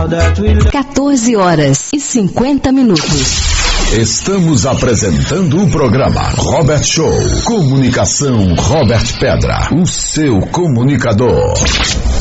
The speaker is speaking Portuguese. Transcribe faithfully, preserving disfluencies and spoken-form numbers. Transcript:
quatorze horas e cinquenta minutos. Estamos apresentando o programa Robert Show. Comunicação Robert Pedra, o seu comunicador.